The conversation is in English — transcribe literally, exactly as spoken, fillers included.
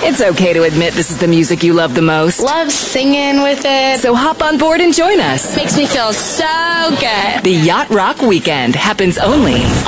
It's okay to admit this is the music you love the most. Love singing with it. So hop on board and join us. Makes me feel so good. The Yacht Rock Weekend happens only